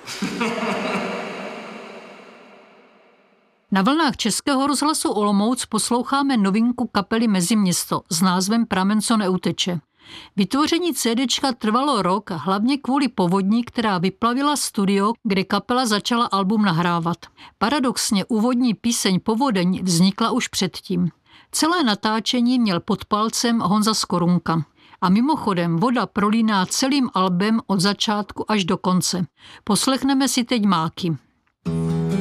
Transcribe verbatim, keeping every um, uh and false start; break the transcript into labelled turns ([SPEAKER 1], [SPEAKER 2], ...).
[SPEAKER 1] Na vlnách Českého rozhlasu Olomouc posloucháme novinku kapely Meziměsto s názvem Pramen, co neuteče. Vytvoření CDčka trvalo rok hlavně kvůli povodni, která vyplavila studio, kde kapela začala album nahrávat. Paradoxně úvodní píseň Povodeň vznikla už předtím. Celé natáčení měl pod palcem Honza Skorunka. A mimochodem voda prolíná celým albem od začátku až do konce. Poslechneme si teď máky.